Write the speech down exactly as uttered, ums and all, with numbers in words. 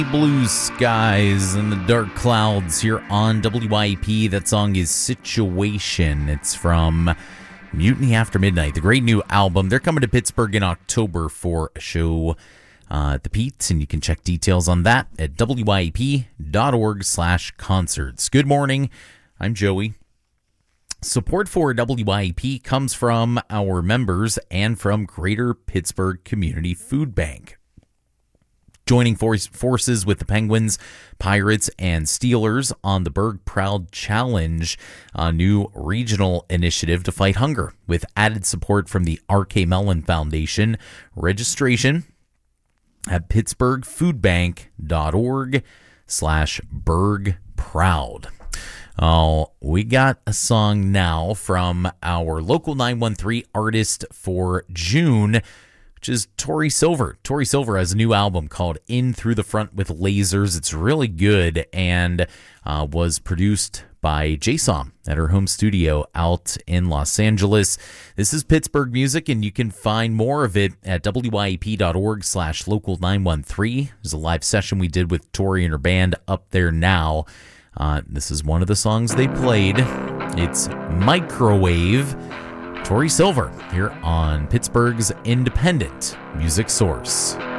Blue skies and the dark clouds here on W I P. That song is Situation. It's from Mutiny After Midnight, the great new album. They're coming to Pittsburgh in October for a show uh, at the Pete, and you can check details on that at W I P dot org slash concerts. Good morning. I'm Joey. Support for W I P comes from our members and from Greater Pittsburgh Community Food Bank. Joining forces with the Penguins, Pirates, and Steelers on the Berg Proud Challenge, a new regional initiative to fight hunger with added support from the R K Mellon Foundation. Registration at pittsburgh food bank dot org slash Berg Proud. Oh, we got a song now from our local nine one three artist for June, which is Tori Silver. Tori Silver has a new album called In Through the Front with Lasers. It's really good and uh, was produced by J-Som at her home studio out in Los Angeles. This is Pittsburgh music, and you can find more of it at W I P dot org slash local nine one three. There's a live session we did with Tori and her band up there now. Uh, this is one of the songs they played. It's Microwave. Tori Silver here on Pittsburgh's independent music source.